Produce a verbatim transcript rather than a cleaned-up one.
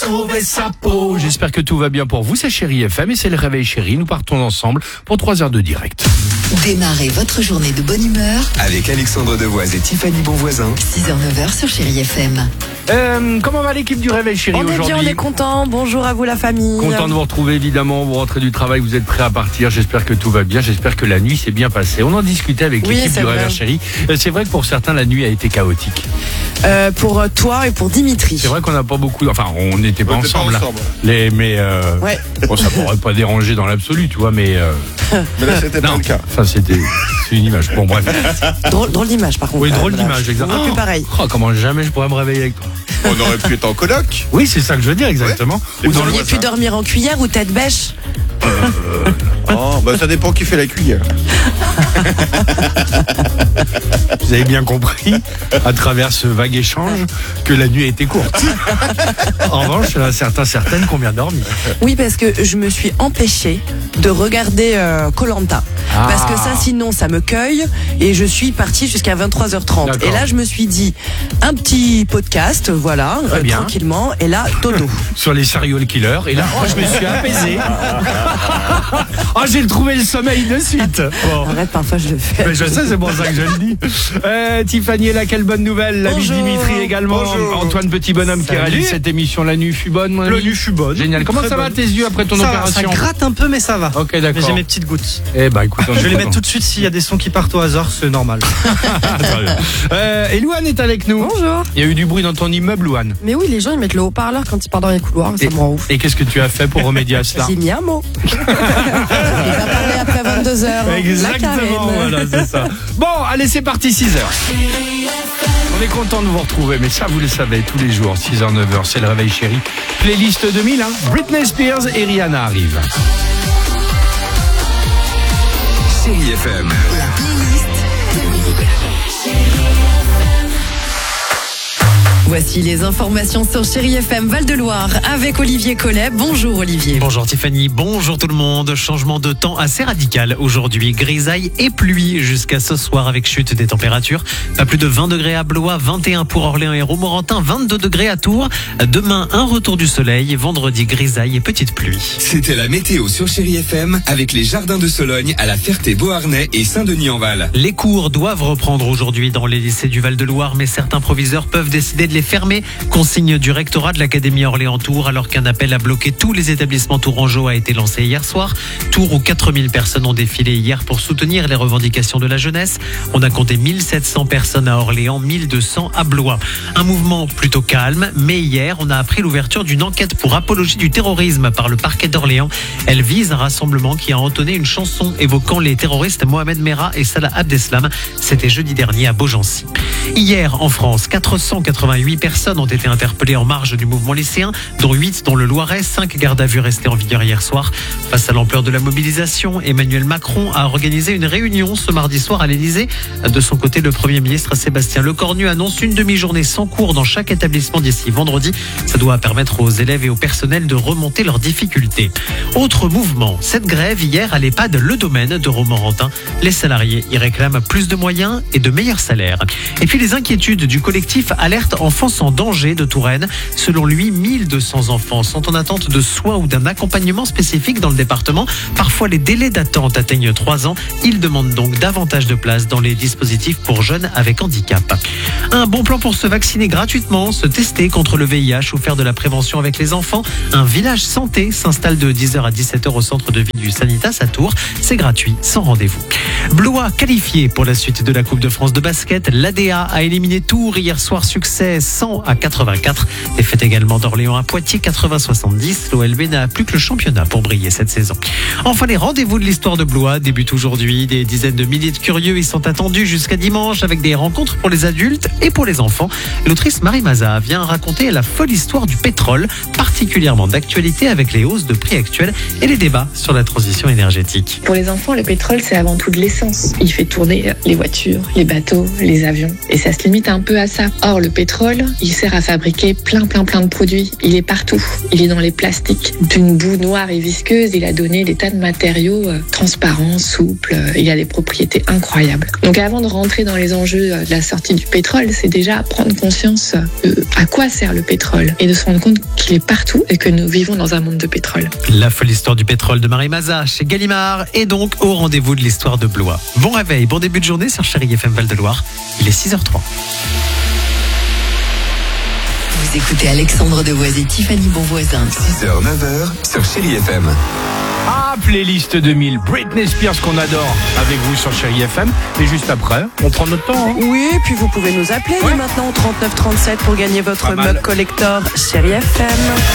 Trouver sa peau. J'espère que tout va bien pour vous, c'est Chérie F M et c'est le Réveil Chérie. Nous partons ensemble pour trois heures de direct. Démarrez votre journée de bonne humeur avec Alexandre Devoise et Tiffany Bonvoisin. six heures neuf heures sur Chérie F M. Euh, comment va l'équipe du Réveil Chérie on aujourd'hui? est bien, on est content. Bonjour à vous la famille. Content de vous retrouver évidemment. Vous rentrez du travail, vous êtes prêts à partir. J'espère que tout va bien. J'espère que la nuit s'est bien passée. On en discutait avec Oui, l'équipe du vrai. Réveil Chérie. C'est vrai que pour certains la nuit a été chaotique. Euh, pour toi et pour Dimitri. C'est vrai qu'on n'a pas beaucoup. Enfin, on n'était pas On était ensemble. pas là. ensemble. Les, mais euh, Ouais. bon, ça pourrait pas déranger dans l'absolu, tu vois. Mais euh, Mais là, c'était pas non. le cas. Enfin, c'était c'est une image. Bon, bref. Drôle, drôle d'image par contre. Oui, drôle Euh, d'image, voilà. exactement. On est plus pareil. Oh, comment jamais je pourrais me réveiller avec toi. On aurait pu être en coloc. Oui, c'est ça que je veux dire exactement. Et Ou vous dans le Vous auriez pu dormir en cuillère ou tête bêche. Oh, bah ça dépend qui fait la cuillère. Vous avez bien compris, à travers ce vague échange, que la nuit a été courte. En revanche, il y en a certains, certaines qui ont bien dormi. Oui, parce que je me suis empêchée de regarder Koh-Lanta. Ah. Parce que ça, sinon, ça me cueille. Et je suis partie jusqu'à vingt-trois heures trente. D'accord. Et là, je me suis dit, un petit podcast, voilà, Très euh, bien. tranquillement. Et là, dodo. Sur les serial killers. Et là, oh, je me suis apaisé. Oh, j'ai trouvé le sommeil de suite. Bon. Arrête, parfois je le fais. Mais je sais, c'est pour ça que je le dis. Euh, Tiffany est là, quelle bonne nouvelle. La vie de Bonjour. Dimitri également. Bonjour. Antoine Petit Bonhomme qui Salut. réalise cette émission. La nuit fut bonne, mon ami. La nuit fut bonne. Génial. Comment Très ça va bonne. tes yeux après ton Ça va, ça opération? gratte un peu, mais ça va. Ok, Mais d'accord. j'ai mes petites gouttes. Eh ben, écoute, on Je est vais les content. mettre tout de suite s'il y a des sons qui partent au hasard, c'est normal. Très bien. Euh, et Louane est avec nous. Bonjour. Il y a eu du bruit dans ton immeuble, Louane. Mais oui, les gens ils mettent le haut-parleur quand ils partent dans les couloirs, ça Et- me rend ouf. Et qu'est-ce que tu as fait pour remédier à cela? J'ai mis un mot. Il va parler après vingt-deux heures. La Exactement, Karen. voilà, c'est ça. Bon, allez, c'est parti, six heures. On est content de vous retrouver, mais ça, vous le savez, tous les jours, six heures, neuf heures, c'est le Réveil Chéri. Playlist deux mille, hein. Britney Spears et Rihanna arrivent. Chérie F M. La playlist Voici les informations sur Chérie F M Val-de-Loire avec Olivier Collet. Bonjour Olivier. Bonjour Tiffany, bonjour tout le monde. Changement de temps assez radical aujourd'hui. Grisaille et pluie jusqu'à ce soir avec chute des températures. Pas plus de vingt degrés à Blois, vingt et un pour Orléans et Romorantin, vingt-deux degrés à Tours. Demain, un retour du soleil. Vendredi, grisaille et petite pluie. C'était la météo sur Chérie F M avec les jardins de Sologne à la Ferté-Beauharnais et Saint-Denis-en-Val. Les cours doivent reprendre aujourd'hui dans les lycées du Val-de-Loire, mais certains proviseurs peuvent décider de les fermer. Consigne du rectorat de l'Académie Orléans-Tours, alors qu'un appel à bloquer tous les établissements tourangeaux a été lancé hier soir. Tours où quatre mille personnes ont défilé hier pour soutenir les revendications de la jeunesse. On a compté mille sept cents personnes à Orléans, mille deux cents à Blois. Un mouvement plutôt calme, mais hier, on a appris l'ouverture d'une enquête pour apologie du terrorisme par le parquet d'Orléans. Elle vise un rassemblement qui a entonné une chanson évoquant les terroristes Mohamed Merah et Salah Abdeslam. C'était jeudi dernier à Beaugency. Hier, en France, quatre cent quatre-vingt-huit personnes ont été interpellées en marge du mouvement lycéen, dont huit dans le Loiret, cinq gardes à vue restés en vigueur hier soir. Face à l'ampleur de la mobilisation, Emmanuel Macron a organisé une réunion ce mardi soir à l'Élysée. De son côté, le Premier ministre Sébastien Lecornu annonce une demi-journée sans cours dans chaque établissement d'ici vendredi. Ça doit permettre aux élèves et au personnel de remonter leurs difficultés. Autre mouvement, cette grève hier à l'EHPAD Le Domaine de Romorantin. Les salariés y réclament plus de moyens et de meilleurs salaires. Et puis les inquiétudes du collectif Alerte Enfants en danger de Touraine. Selon lui, mille deux cents enfants sont en attente de soins ou d'un accompagnement spécifique dans le département. Parfois, les délais d'attente atteignent trois ans. Il demande donc davantage de place dans les dispositifs pour jeunes avec handicap. Un bon plan pour se vacciner gratuitement, se tester contre le V I H ou faire de la prévention avec les enfants. Un village santé s'installe de dix heures à dix-sept heures au centre de vie du Sanitas à Tours. C'est gratuit, sans rendez-vous. Blois qualifié pour la suite de la Coupe de France de basket. L'A D A a éliminé Tours hier soir, succès cent à quatre-vingt-quatre. Défaite également d'Orléans à Poitiers quatre-vingts à soixante-dix. L'O L B n'a plus que le championnat pour briller cette saison. Enfin, les rendez-vous de l'histoire de Blois débutent aujourd'hui. Des dizaines de milliers de curieux y sont attendus jusqu'à dimanche avec des rencontres pour les adultes et pour les enfants. L'autrice Marie Mazza vient raconter la folle histoire du pétrole, particulièrement d'actualité avec les hausses de prix actuelles et les débats sur la transition énergétique. Pour les enfants, le pétrole, c'est avant tout de l'essence. Il fait tourner les voitures, les bateaux, les avions. Et ça se limite un peu à ça. Or, le pétrole, pétrole, il sert à fabriquer plein plein plein de produits. Il est partout. Il est dans les plastiques. D'une boue noire et visqueuse, il a donné des tas de matériaux euh, transparents, souples. Euh, il a des propriétés incroyables. Donc avant de rentrer dans les enjeux euh, de la sortie du pétrole, c'est déjà prendre conscience de à quoi sert le pétrole et de se rendre compte qu'il est partout et que nous vivons dans un monde de pétrole. La folle histoire du pétrole de Marie Mazza chez Gallimard est donc au rendez-vous de l'histoire de Blois. Bon réveil, bon début de journée sur Chérie F M Val-de-Loire. Il est six heures trois. Vous écoutez Alexandre Devoise et Tiffany Bonvoisin. six heures neuf heures sur Chérie F M. Ah, playlist deux mille, Britney Spears qu'on adore avec vous sur Chérie F M. Et juste après, on prend notre temps. Hein. Oui, puis vous pouvez nous appeler Ouais. dès maintenant au trente-neuf trente-sept pour gagner votre Pas mal. mug collector Chérie F M.